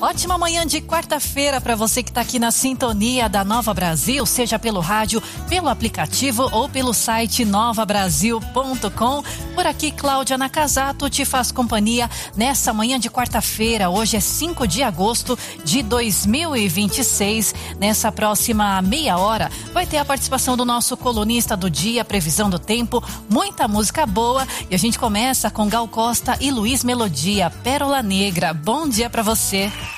Ótima manhã de quarta-feira para você que está aqui na sintonia da Nova Brasil, seja pelo rádio, pelo aplicativo ou pelo site novabrasil.com. Por aqui, Cláudia Nakazato te faz companhia nessa manhã de quarta-feira. Hoje é 5 de agosto de 2026. Nessa próxima meia hora vai ter a participação do nosso colunista do dia, previsão do tempo, muita música boa e a gente começa com Gal Costa e Luiz Melodia, Pérola Negra. Bom dia para você.